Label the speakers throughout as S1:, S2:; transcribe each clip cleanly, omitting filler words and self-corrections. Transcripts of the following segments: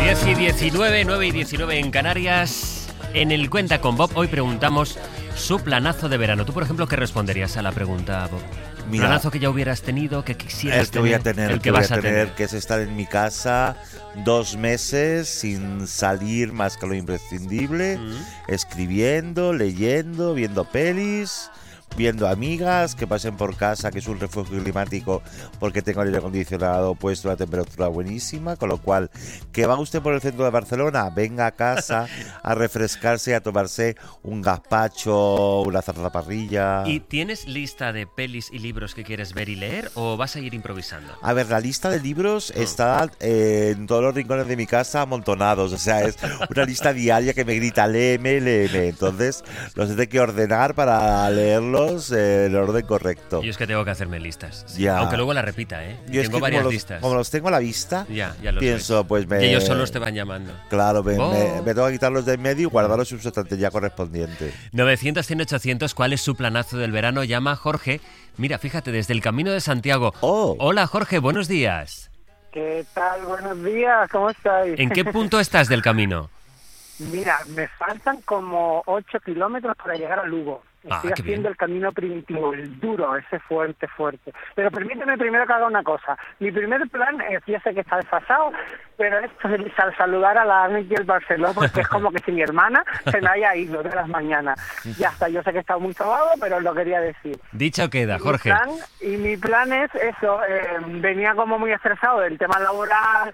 S1: 10:19, 9:19 en Canarias. En el Cuenta con Bob hoy preguntamos su planazo de verano. ¿Tú, por ejemplo, qué responderías a la pregunta, Bob?
S2: Mira,
S1: planazo que ya hubieras tenido, que quisieras
S2: el que voy a tener,
S1: el que vas a tener,
S2: que es estar en mi casa 2 meses sin salir más que lo imprescindible, escribiendo, leyendo, viendo pelis, viendo amigas que pasen por casa, que es un refugio climático porque tengo el aire acondicionado puesto a una temperatura buenísima, con lo cual, que va usted por el centro de Barcelona, venga a casa a refrescarse, a tomarse un gazpacho, una zarzaparrilla.
S1: ¿Y tienes lista de pelis y libros que quieres ver y leer o vas a ir improvisando?
S2: A ver, la lista de libros está en todos los rincones de mi casa amontonados, o sea, es una lista diaria que me grita léeme. Entonces los tengo que ordenar para leerlos en el orden correcto.
S1: Yo es que tengo que hacerme listas, sí.
S2: Ya.
S1: Aunque luego la repita, ¿eh?
S2: Yo
S1: Tengo varias listas.
S2: Como los tengo a la vista,
S1: Ya los
S2: pienso, pues
S1: y ellos solos te van llamando.
S2: Claro, me tengo que quitarlos de en medio y guardarlos en su estantería correspondiente.
S1: 900-100-800, ¿cuál es su planazo del verano? Llama a Jorge. Mira, fíjate, desde el Camino de Santiago.
S2: Oh.
S1: Hola, Jorge, buenos días.
S3: ¿Qué tal? Buenos días, ¿cómo estáis?
S1: ¿En qué punto estás del camino?
S3: Mira, me faltan como 8 kilómetros para llegar a Lugo. Estoy
S1: qué
S3: haciendo
S1: bien.
S3: el camino primitivo, el duro, ese fuerte. Pero permíteme primero que haga una cosa. Mi primer plan es, ya sé que está desfasado, pero es saludar a la Miquel Barceló, porque es como que si mi hermana se me haya ido de las mañanas. Ya está, yo sé que está muy sobado, pero lo quería decir.
S1: Dicho queda, Jorge.
S3: Mi plan es eso, venía como muy estresado del tema laboral,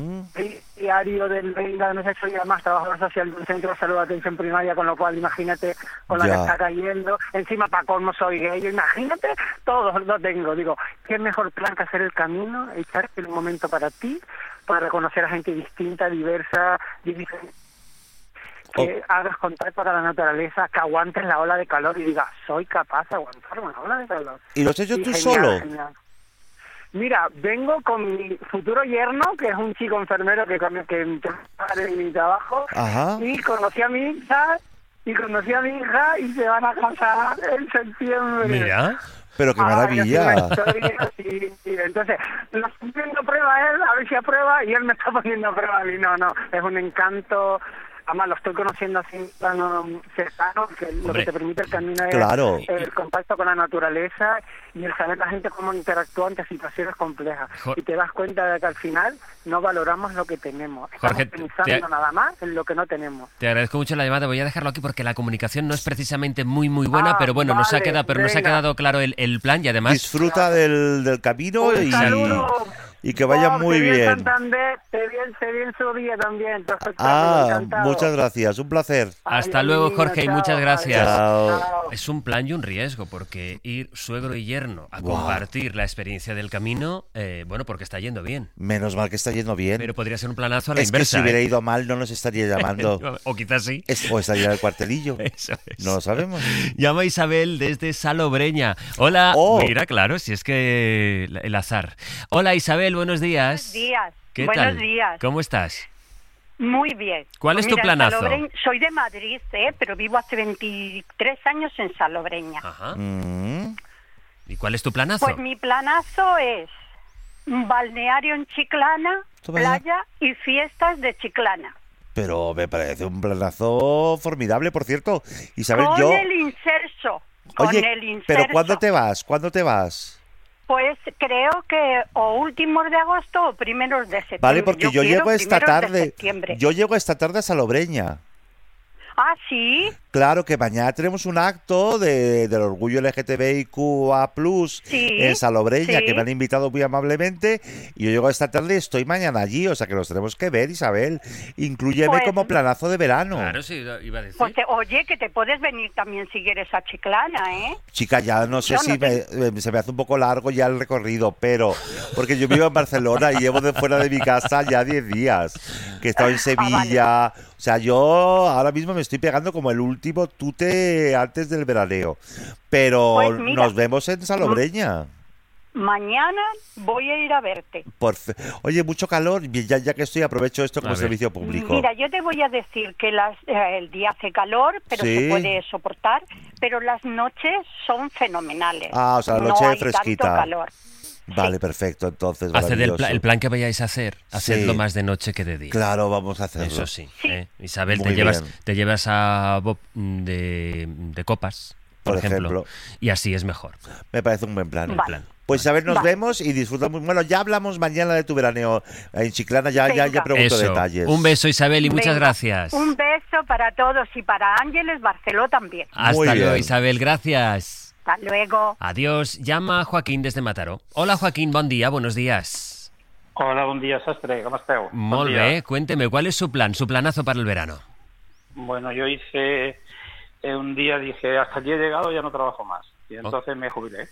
S3: diario del venga, no sé, soy además trabajador social de un centro de salud de atención primaria, con lo cual imagínate con la que está cayendo. Encima para colmo soy gay, imagínate, todo lo tengo. Digo, qué mejor plan que hacer el camino, echarte un momento para ti, para conocer a gente distinta, diversa, diferente, que hagas contacto con la naturaleza, que aguantes la ola de calor y digas, soy capaz de aguantar una ola de calor.
S2: ¿Y lo has hecho tú solo?
S3: Genial. Mira, vengo con mi futuro yerno, que es un chico enfermero que en mi trabajo.
S2: Ajá.
S3: Y conocí a mi hija y se van a casar en septiembre.
S1: Mira.
S2: Pero qué maravilla.
S3: Sí. Entonces, lo estoy poniendo a prueba a él, a ver si aprueba, y él me está poniendo a prueba a mí. No, es un encanto. Además, lo estoy conociendo así tan cercano, que lo que te permite el camino es el contacto con la naturaleza y el saber la gente cómo interactúa ante situaciones complejas. Y te das cuenta de que al final no valoramos lo que tenemos. Estamos
S1: Jorge,
S3: pensando nada más en lo que no tenemos.
S1: Te agradezco mucho la llamada. Voy a dejarlo aquí porque la comunicación no es precisamente muy buena, pero bueno, nos ha quedado claro el plan y además...
S2: Disfruta del camino y que vaya muy bien.
S3: Santander, te vi en su día también.
S2: Muchas gracias, un placer.
S1: Hasta luego, Jorge, y muchas gracias.
S2: Chao.
S1: Es un plan y un riesgo, porque ir suegro y yerno a compartir la experiencia del camino, porque está yendo bien.
S2: Menos mal que está yendo bien.
S1: Pero podría ser un planazo a la inversa.
S2: Es que si hubiera ido mal no nos estaría llamando.
S1: O quizás sí.
S2: O estaría en el cuartelillo.
S1: Eso es.
S2: No lo sabemos.
S1: Llama Isabel desde Salobreña. Hola. Mira, claro, si es que el azar. Hola, Isabel, buenos días.
S4: Buenos días.
S1: ¿Qué
S4: Buenos
S1: tal?
S4: días.
S1: ¿Cómo estás?
S4: Muy bien.
S1: ¿Cuál es tu planazo?
S4: Soy de Madrid, pero vivo hace 23 años en Salobreña.
S1: Ajá. ¿Y cuál es tu planazo?
S4: Pues mi planazo es un balneario en Chiclana, playa y fiestas de Chiclana.
S2: Pero me parece un planazo formidable, por cierto. Isabel,
S4: con el inserso.
S2: ¿Pero cuándo te vas?
S4: Pues creo que o últimos de agosto o primeros de septiembre.
S2: Vale, porque yo llego esta tarde.
S4: Yo
S2: llego esta tarde a Salobreña.
S4: Ah, ¿sí?
S2: Claro que mañana tenemos un acto del orgullo LGTBIQA+, en Salobreña, que me han invitado muy amablemente, y yo llego esta tarde y estoy mañana allí, o sea que nos tenemos que ver, Isabel. Inclúyeme como planazo de verano.
S1: Claro, sí, iba a decir.
S4: Pues oye, que te puedes venir también si quieres a Chiclana, ¿eh?
S2: Chica, ya no sé si se me hace un poco largo ya el recorrido, pero porque yo vivo en Barcelona y llevo de fuera de mi casa ya 10 días, que he estado en Sevilla. Vale. O sea, yo ahora mismo me estoy pegando como el último tute antes del veraneo. Pero pues mira, nos vemos en Salobreña.
S4: Mañana voy a ir a verte.
S2: Oye, mucho calor. Ya que estoy, aprovecho esto como servicio público.
S4: Mira, yo te voy a decir que el día hace calor, pero se puede soportar. Pero las noches son fenomenales.
S2: Ah, o sea, la noche
S4: no hay
S2: fresquita.
S4: Tanto calor.
S2: Vale, perfecto, entonces
S1: Haced
S2: maravilloso.
S1: el plan que vayáis a hacer, hacedlo
S2: Sí.
S1: más de noche que de día.
S2: Claro, vamos a hacerlo.
S1: Eso sí. Isabel,
S2: Muy
S1: te
S2: bien.
S1: llevas a Bob de copas, por ejemplo, y así es mejor.
S2: Me parece un buen plan.
S4: Vale.
S2: Pues a ver, nos
S4: Vale.
S2: vemos y disfrutamos. Bueno, ya hablamos mañana de tu veraneo en Chiclana, ya pregunto
S1: Eso.
S2: detalles.
S1: Un beso, Isabel, y muchas
S4: Venga,
S1: gracias.
S4: Un beso para todos y para Ángeles Barceló también.
S2: Muy
S1: Hasta luego,
S2: bien.
S1: Isabel, gracias.
S4: Hasta luego.
S1: Adiós. Llama a Joaquín desde Mataró. Hola, Joaquín, buen día, buenos días.
S5: Hola, bon dia, sastre, com esteu?
S1: Molt
S5: Bon dia.
S1: bé, cuénteme, ¿cuál es su plan, su planazo para el verano?
S5: Bueno, yo hice un día, dije, hasta aquí he llegado, ya no trabajo más. Y entonces me jubilé.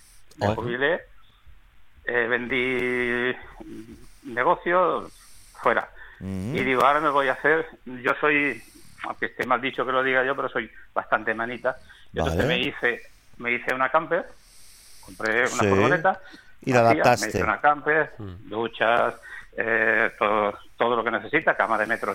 S5: Vendí negocio fuera. Y digo, ahora me voy a hacer, yo soy, aunque esté mal dicho que lo diga yo, pero soy bastante manita. Y entonces me hice una camper, compré una furgoneta.
S2: Y la
S5: vacía,
S2: adaptaste.
S5: Me hice una camper, duchas, todo lo que necesita, cama de metro